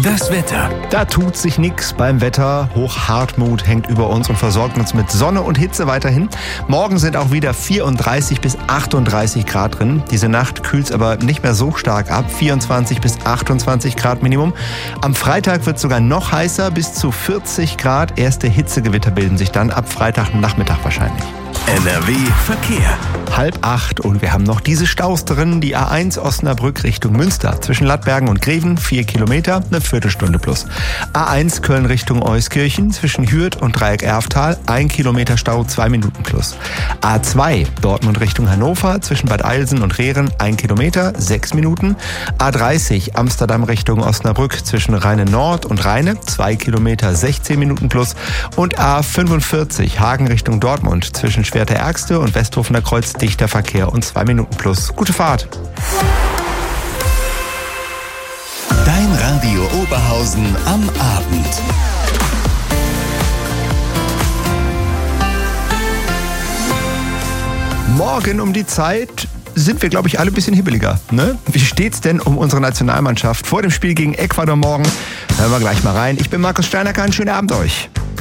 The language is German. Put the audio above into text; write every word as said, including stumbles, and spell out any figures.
Das Wetter. Da tut sich nichts beim Wetter. Hochhartmut hängt über uns und versorgt uns mit Sonne und Hitze weiterhin. Morgen sind auch wieder vierunddreißig bis achtunddreißig Grad drin. Diese Nacht kühlt es aber nicht mehr so stark ab. vierundzwanzig bis achtundzwanzig Grad Minimum. Am Freitag wird es sogar noch heißer, bis zu vierzig Grad. Erste Hitzegewitter bilden sich dann ab Freitagnachmittag wahrscheinlich. N R W Verkehr. Halb acht und wir haben noch diese Staus drin. Die A eins Osnabrück Richtung Münster. Zwischen Lattbergen und Greven vier Kilometer, eine Viertelstunde plus. A eins Köln Richtung Euskirchen. Zwischen Hürth und Dreieck-Erftal. Ein Kilometer Stau, zwei Minuten plus. A zwei Dortmund Richtung Hannover. Zwischen Bad Eilsen und Rehren. Ein Kilometer, sechs Minuten. A dreißig Amsterdam Richtung Osnabrück. Zwischen Rheine Nord und Rheine. Zwei Kilometer, sechzehn Minuten plus. Und A fünfundvierzig Hagen Richtung Dortmund. Zwischen Schwerte-Ärgste und Westhofener Kreuz dichter Verkehr und zwei Minuten plus. Gute Fahrt. Dein Radio Oberhausen am Abend. Morgen um die Zeit sind wir, glaube ich, alle ein bisschen hibbeliger. Ne? Wie steht's denn um unsere Nationalmannschaft vor dem Spiel gegen Ecuador morgen? Hören wir gleich mal rein. Ich bin Markus Steinacker. Einen schönen Abend euch.